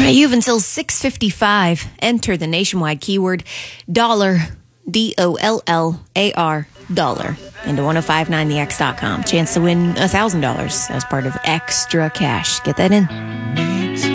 right, you have until 6:55. Enter the nationwide keyword dollar, DOLLAR, dollar, into 1059thex.com. Chance to win $1,000 as part of extra cash. Get that in.